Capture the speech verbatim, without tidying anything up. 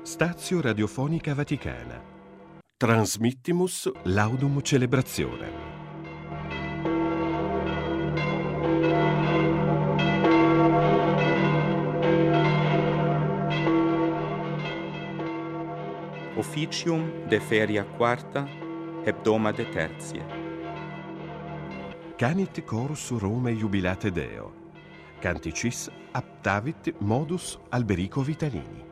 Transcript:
Stazio Radiofonica Vaticana. Transmittimus laudum celebrationem. Officium de feria quarta, hebdomade tertiae. Canit chorus Romae jubilate Deo. Canticis aptavit modus Alberico Vitalini.